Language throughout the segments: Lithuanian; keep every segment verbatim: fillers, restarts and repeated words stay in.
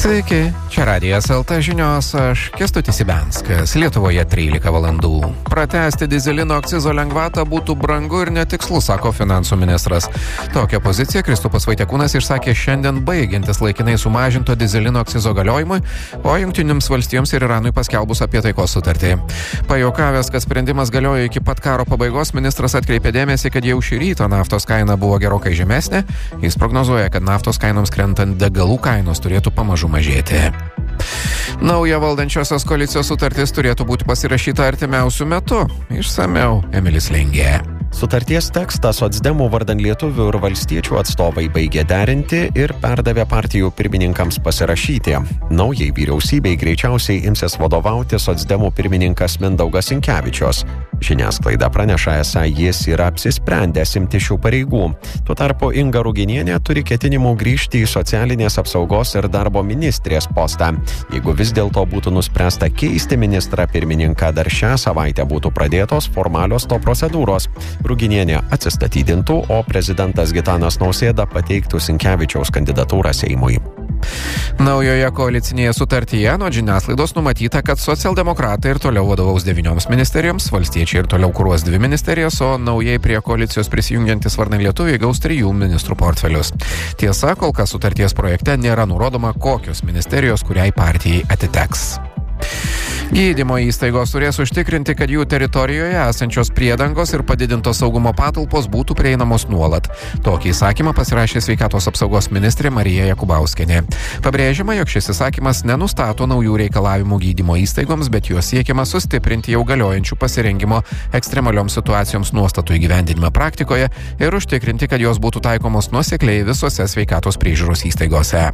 Sveiki, čia Radijas L T žinios, aš Kęstutis Ibenskas, Lietuvoje trylika valandų. Pratęsti dyzelino akcizo lengvatą būtų brangu ir netikslu, sako finansų ministras. Tokią poziciją Kristupas Vaitiekūnas išsakė šiandien baigiantis laikinai sumažinto dyzelino akcizo galiojimui, o Jungtinėms valstijoms ir Iranui paskelbus apie taikos sutartį. Pajuokavęs, kad sprendimas galiojo iki pat karo pabaigos, ministras atkreipė dėmesį, kad jau šį rytą naftos kaina buvo gerokai žemesnė. Jis prognozuoja, kad naftos kainoms krentant degalų kainos turėtų pamažu mažėti. Nauja valdančiosios koalicijos sutartis turėtų būti pasirašyta artimiausių metų. Išsamiau Emilis Lengė. Sutarties tekstą socdemų vardan lietuvių ir valstiečių atstovai baigė derinti ir perdavė partijų pirmininkams pasirašyti. Naujai vyriausybei greičiausiai imsis vadovauti socdemų pirmininkas Mindaugas Sinkevičius. Žiniasklaida praneša, esą jis yra apsisprendęs imti šių pareigų. Tuo tarpu Inga Ruginienė turi ketinimų grįžti į socialinės apsaugos ir darbo ministrės postą. Jeigu vis dėlto būtų nuspręsta keisti ministrą pirmininką, dar šią savaitę būtų pradėtos formalios to procedūros. Ruginienė atsistatydintų, o prezidentas Gitanas Nausėda pateiktų Sinkevičiaus kandidatūrą Seimui. Naujoje koalicinėje sutartyje nuo žiniasklaidos numatyta, kad socialdemokratai ir toliau vadovaus devynioms ministerijoms, valstiečiai ir toliau kuruos dvi ministerijas, o naujai prie koalicijos prisijungiantis vardan lietuviai gaus trijų ministrų portfelius. Tiesa, kol kas sutarties projekte nėra nurodoma, kokios ministerijos kuriai partijai atiteks. Gydymo įstaigos turės užtikrinti, kad jų teritorijoje esančios priedangos ir padidintos saugumo patalpos būtų prieinamos nuolat. Tokį įsakymą pasirašė sveikatos apsaugos ministrė Marija Jakubauskienė. Pabrėžiama, jog šis įsakymas nenustato naujų reikalavimų gydymo įstaigoms, bet juos siekiama sustiprinti jau galiojančių pasirengimo ekstremalioms situacijoms nuostatų įgyvendinimą praktikoje ir užtikrinti, kad jos būtų taikomos nuosekliai visose sveikatos priežiūros įstaigose.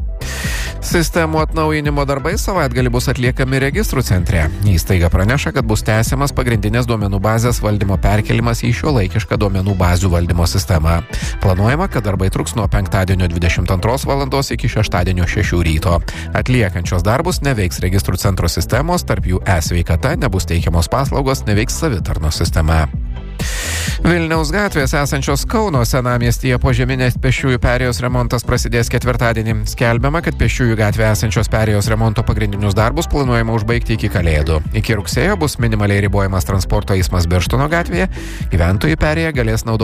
Sistemų atnaujinimo darbai savaitgalį bus atliekami registrų centre. Įstaiga praneša, kad bus tęsiamas pagrindinės duomenų bazės valdymo perkelimas į šiuolaikišką duomenų bazių valdymo sistemą. Planuojama, kad darbai truks nuo penktadienio dvidešimt antros valandos iki šeštadienio šešių ryto. Atliekančios darbus neveiks registrų centro sistemos, tarp jų e-sveikata, nebus teikiamos paslaugos, neveiks savitarnos sistema. Vilniaus gatvės esančios Kauno senamiestyje požeminės pėsčiųjų perėjos remontas prasidės ketvirtadienį. Skelbiama, kad pėsčiųjų gatvė esančios perėjos remonto pagrindinius darbus planuojama užbaigti iki Kalėdų. Iki rugsėjo bus minimaliai ribojamas transporto eismas Birštono gatvėje. Gyventojai perėję galės naudoti